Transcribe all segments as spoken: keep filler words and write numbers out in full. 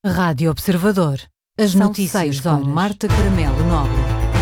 Rádio Observador. As São notícias seis com horas. Marta Caramelo Nobre.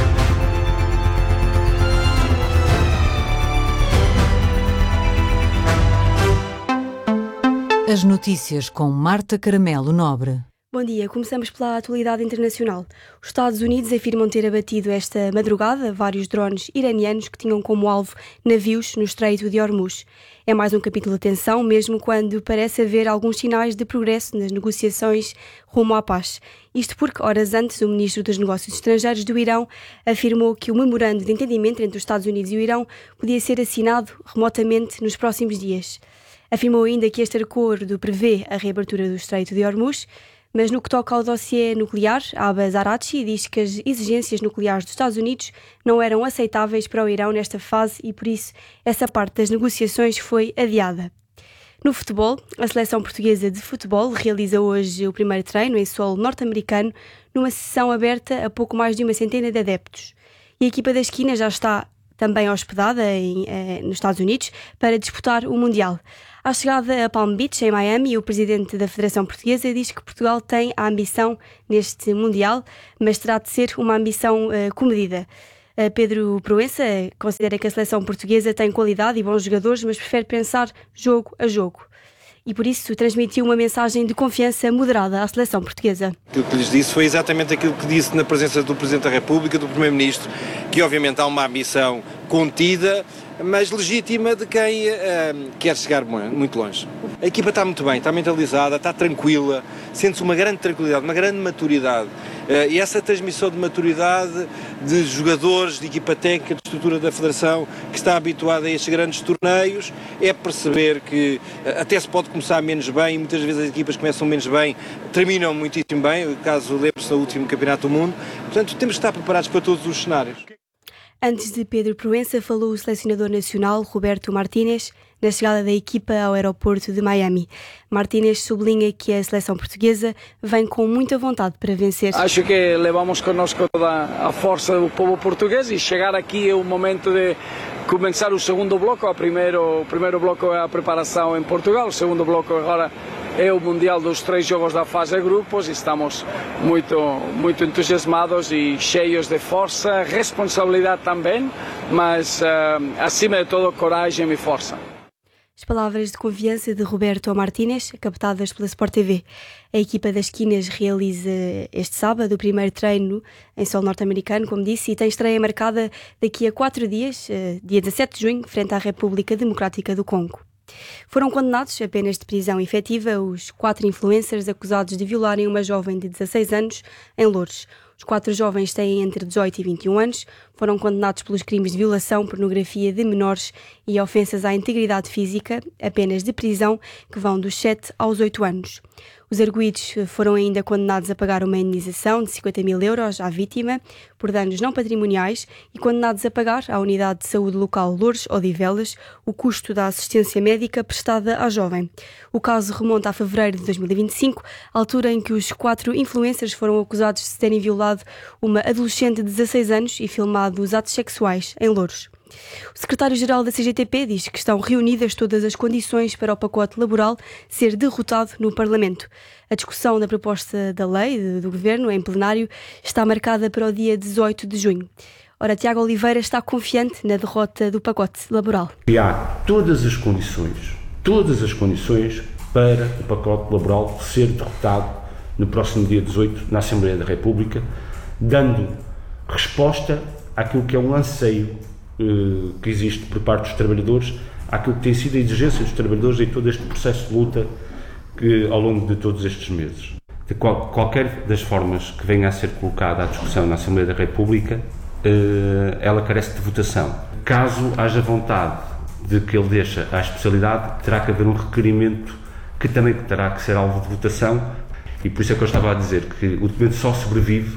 As notícias com Marta Caramelo Nobre. Bom dia, começamos pela atualidade internacional. Os Estados Unidos afirmam ter abatido esta madrugada vários drones iranianos que tinham como alvo navios no Estreito de Hormuz. É mais um capítulo de tensão, mesmo quando parece haver alguns sinais de progresso nas negociações rumo à paz. Isto porque, horas antes, o ministro dos Negócios Estrangeiros do Irão afirmou que o memorando de entendimento entre os Estados Unidos e o Irão podia ser assinado remotamente nos próximos dias. Afirmou ainda que este acordo prevê a reabertura do Estreito de Hormuz, mas no que toca ao dossiê nuclear, Abbas Araghchi diz que as exigências nucleares dos Estados Unidos não eram aceitáveis para o Irão nesta fase e, por isso, essa parte das negociações foi adiada. No futebol, a seleção portuguesa de futebol realiza hoje o primeiro treino em solo norte-americano numa sessão aberta a pouco mais de uma centena de adeptos. E a equipa da esquina já está também hospedada em, eh, nos Estados Unidos para disputar o Mundial. À chegada a Palm Beach, em Miami, o presidente da Federação Portuguesa diz que Portugal tem a ambição neste Mundial, mas terá de ser uma ambição uh, comedida. Uh, Pedro Proença considera que a seleção portuguesa tem qualidade e bons jogadores, mas prefere pensar jogo a jogo. E por isso transmitiu uma mensagem de confiança moderada à seleção portuguesa. Aquilo que lhes disse foi exatamente aquilo que disse na presença do Presidente da República, do Primeiro-Ministro, que obviamente há uma ambição contida, mas legítima de quem uh, quer chegar muito longe. A equipa está muito bem, está mentalizada, está tranquila, sente-se uma grande tranquilidade, uma grande maturidade. Uh, e essa transmissão de maturidade de jogadores, de equipa técnica, de estrutura da Federação, que está habituada a estes grandes torneios, é perceber que uh, até se pode começar menos bem, e muitas vezes as equipas começam menos bem, terminam muitíssimo bem, caso lembre-se do último Campeonato do Mundo. Portanto, temos que estar preparados para todos os cenários. Antes de Pedro Proença, falou o selecionador nacional Roberto Martínez na chegada da equipa ao aeroporto de Miami. Martínez sublinha que a seleção portuguesa vem com muita vontade para vencer. Acho que levamos connosco toda a força do povo português e chegar aqui é o momento de começar o segundo bloco. O primeiro, o primeiro bloco é a preparação em Portugal, o segundo bloco agora é o Mundial dos três jogos da fase de grupos e estamos muito, muito entusiasmados e cheios de força, responsabilidade também, mas uh, acima de tudo coragem e força. As palavras de confiança de Roberto Martínez, captadas pela Sport T V. A equipa das Esquinas realiza este sábado o primeiro treino em solo norte-americano, como disse, e tem estreia marcada daqui a quatro dias, dia dezassete de junho, frente à República Democrática do Congo. Foram condenados a penas de prisão efetiva os quatro influencers acusados de violarem uma jovem de dezasseis anos em Loures. Os quatro jovens têm entre dezoito e vinte e um anos, foram condenados pelos crimes de violação, pornografia de menores e ofensas à integridade física, a penas de prisão que vão dos sete aos oito anos. Os arguidos foram ainda condenados a pagar uma indenização de cinquenta mil euros à vítima por danos não patrimoniais e condenados a pagar à unidade de saúde local Loures Odivelas o custo da assistência médica prestada à jovem. O caso remonta a fevereiro de dois mil e vinte e cinco, altura em que os quatro influencers foram acusados de terem violado uma adolescente de dezasseis anos e filmado os atos sexuais em Loures. O secretário-geral da C G T P diz que estão reunidas todas as condições para o pacote laboral ser derrotado no Parlamento. A discussão da proposta da lei do Governo em plenário está marcada para o dia dezoito de junho. Ora, Tiago Oliveira está confiante na derrota do pacote laboral. E há todas as condições, todas as condições para o pacote laboral ser derrotado no próximo dia dezoito na Assembleia da República, dando resposta àquilo que é um anseio que existe por parte dos trabalhadores, àquilo que tem sido a exigência dos trabalhadores em todo este processo de luta que, ao longo de todos estes meses. De qual, qualquer das formas que venha a ser colocada à discussão na Assembleia da República, ela carece de votação. Caso haja vontade de que ele deixe à especialidade, terá que haver um requerimento que também terá que ser alvo de votação, e por isso é que eu estava a dizer que o documento só sobrevive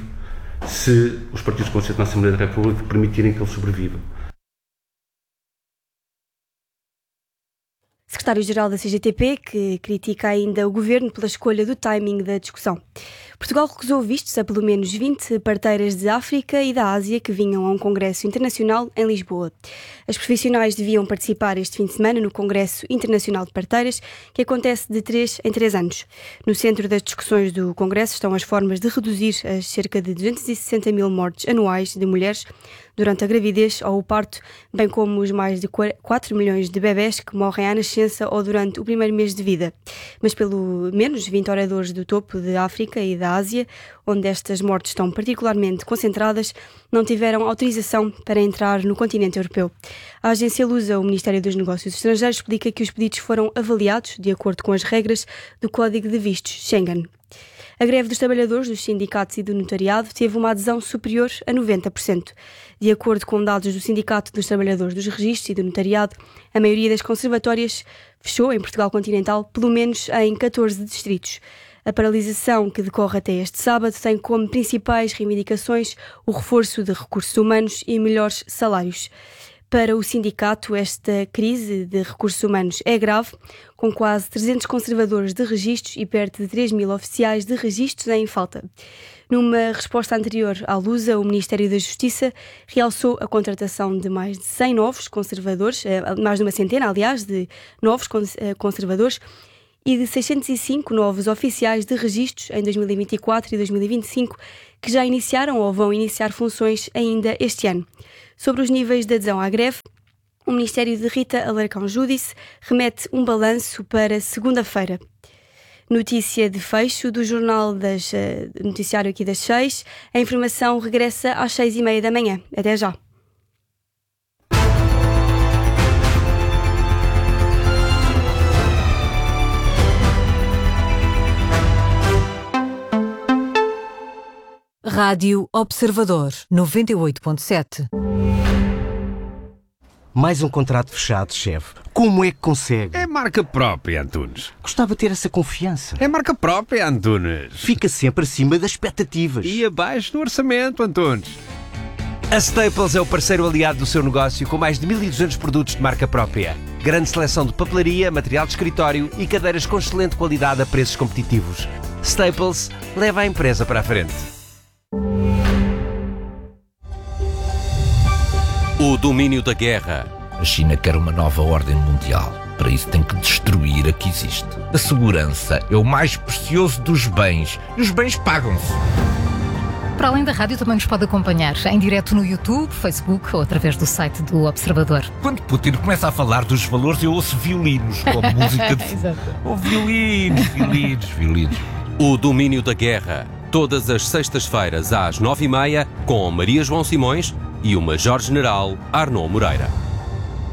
se os partidos com assento na Assembleia da República permitirem que ele sobreviva. Secretário-geral da C G T P, que critica ainda o Governo pela escolha do timing da discussão. Portugal recusou vistos a pelo menos vinte parteiras de África e da Ásia que vinham a um congresso internacional em Lisboa. As profissionais deviam participar este fim de semana no Congresso Internacional de Parteiras, que acontece de três em três anos. No centro das discussões do congresso estão as formas de reduzir as cerca de duzentos e sessenta mil mortes anuais de mulheres durante a gravidez ou o parto, bem como os mais de quatro milhões de bebés que morrem à nascença ou durante o primeiro mês de vida. Mas pelo menos vinte oradores do topo de África e da Ásia, onde estas mortes estão particularmente concentradas, não tiveram autorização para entrar no continente europeu. A agência Lusa, o Ministério dos Negócios Estrangeiros, explica que os pedidos foram avaliados de acordo com as regras do Código de Vistos Schengen. A greve dos trabalhadores, dos sindicatos e do notariado teve uma adesão superior a noventa por cento. De acordo com dados do Sindicato dos Trabalhadores dos Registros e do Notariado, a maioria das conservatórias fechou em Portugal continental, pelo menos em catorze distritos. A paralisação, que decorre até este sábado, tem como principais reivindicações o reforço de recursos humanos e melhores salários. Para o sindicato, esta crise de recursos humanos é grave, com quase trezentos conservadores de registros e perto de três mil oficiais de registros em falta. Numa resposta anterior à Lusa, o Ministério da Justiça realçou a contratação de mais de cem novos conservadores, mais de uma centena, aliás, de novos conservadores, e de seiscentos e cinco novos oficiais de registros em dois mil e vinte e quatro e dois mil e vinte e cinco, que já iniciaram ou vão iniciar funções ainda este ano. Sobre os níveis de adesão à greve, o Ministério de Rita Alarcão Júdice remete um balanço para segunda-feira. Notícia de fecho do Jornal das uh, Noticiário aqui das seis. A informação regressa às seis e meia da manhã. Até já. Rádio Observador, noventa e oito ponto sete. Mais um contrato fechado, chefe. Como é que consegue? É marca própria, Antunes. Gostava de ter essa confiança. É marca própria, Antunes. Fica sempre acima das expectativas. E abaixo do orçamento, Antunes. A Staples é o parceiro aliado do seu negócio com mais de mil e duzentos produtos de marca própria. Grande seleção de papelaria, material de escritório e cadeiras com excelente qualidade a preços competitivos. Staples leva a empresa para a frente. O domínio da guerra. A China quer uma nova ordem mundial. Para isso tem que destruir a que existe. A segurança é o mais precioso dos bens. E os bens pagam-se. Para além da rádio, também nos pode acompanhar em direto no YouTube, Facebook ou através do site do Observador. Quando Putin começa a falar dos valores, eu ouço violinos, como música de... Exato. Oh, violinos, violinos, violinos. O domínio da guerra. Todas as sextas-feiras às nove e meia, com Maria João Simões e o Major-General Arnaud Moreira.